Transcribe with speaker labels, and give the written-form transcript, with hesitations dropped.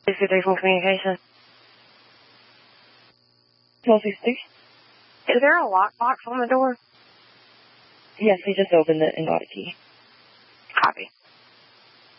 Speaker 1: 223 communication.
Speaker 2: 1266.
Speaker 1: Is there a lockbox on the door?
Speaker 2: Yes, we just opened it and got a key.